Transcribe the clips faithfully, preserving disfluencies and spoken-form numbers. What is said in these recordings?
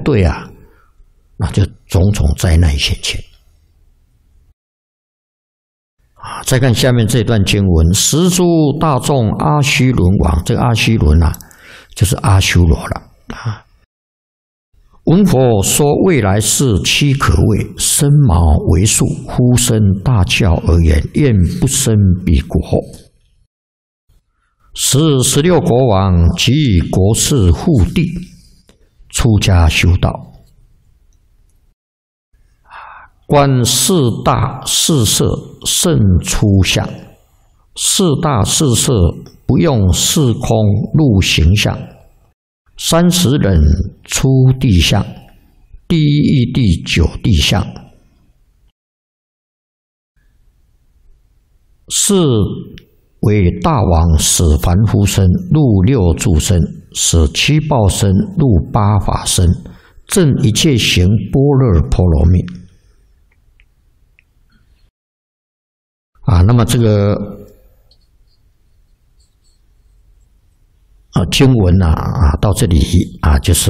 对啊，那就种种灾难现前。啊，再看下面这段经文：十诸大众阿须伦王，这个阿须伦啊，就是阿修罗了啊。闻佛说未来世七可畏，身毛为树，呼声大叫而言：愿不生彼国后。时十六国王及国士护地出家修道，观四大四色甚出相，四大四色不用四空入形相。三十人出地相，第一义地九地相，是为大王使凡夫身入六住身，使七报身入八法身，证一切行般若波罗蜜。啊，那么这个啊，经文啊啊，到这里啊，就是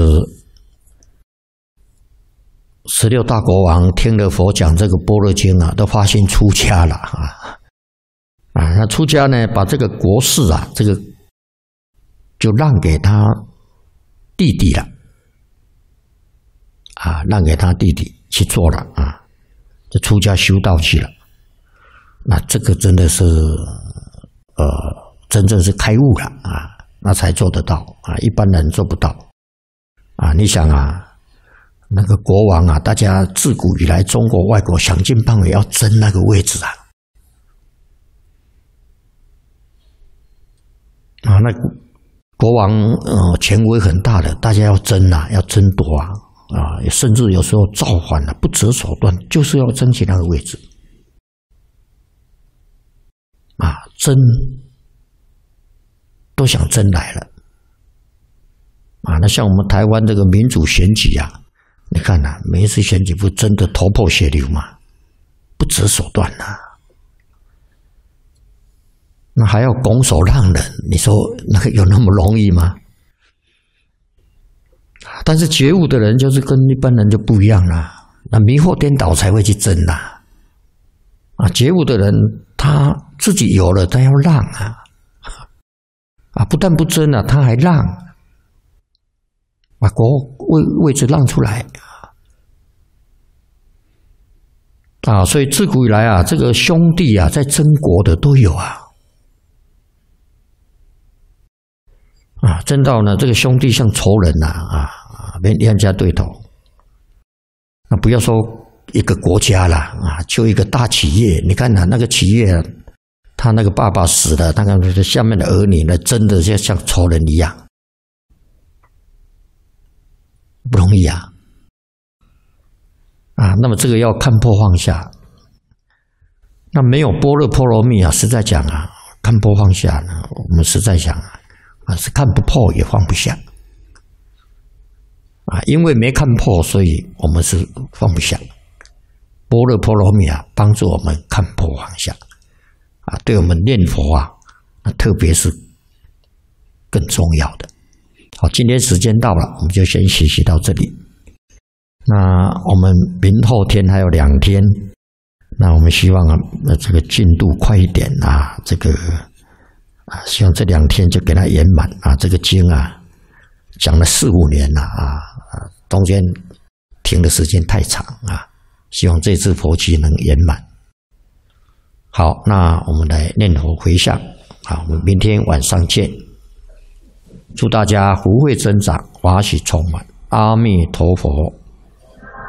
十六大国王听了佛讲这个般若经啊，都发心出家了啊啊，那出家呢，把这个国事啊，这个就让给他弟弟了啊，让给他弟弟去做了啊，就出家修道去了。那这个真的是呃，真正是开悟了啊。那才做得到啊，一般人做不到啊！你想啊，那个国王啊，大家自古以来，中国外国想尽办法要争那个位置啊！啊，那国王呃权威很大的，大家要争啊，要争夺啊啊，甚至有时候造反了、啊，不择手段，就是要争取那个位置啊，争。都想争来了啊！那像我们台湾这个民主选举啊，你看呐、啊，每一次选举不争得头破血流嘛，不择手段呐、啊，那还要拱手让人，你说那个有那么容易吗？但是觉悟的人就是跟一般人就不一样啦，那迷惑颠倒才会去争呐，啊，觉悟的人他自己有了，他要让啊。啊，不但不争了、啊，他还让，把国位位置让出来啊！所以自古以来啊，这个兄弟啊，在争国的都有啊，啊，争到呢，这个兄弟像仇人呐、啊，啊，没两家对头。那不要说一个国家啦，啊，就一个大企业，你看呐、啊，那个企业、啊。他那个爸爸死了，他看下面的儿女呢，真的就像仇人一样，不容易啊！啊，那么这个要看破放下。那没有般若波罗蜜啊，实在讲啊，看破放下呢，我们实在讲啊，啊是看不破也放不下啊，因为没看破，所以我们是放不下。般若波罗蜜啊，帮助我们看破放下。啊，对我们念佛啊，那特别是更重要的。好，今天时间到了，我们就先学习到这里。那我们明后天还有两天，那我们希望啊，那这个进度快一点啊，这个啊，希望这两天就给它圆满啊。这个经啊，讲了四五年了啊，啊，中间停的时间太长啊，希望这次佛期能圆满。好，那我们来念佛回向。好，我们明天晚上见。祝大家福慧增长，法喜充满。阿弥陀佛。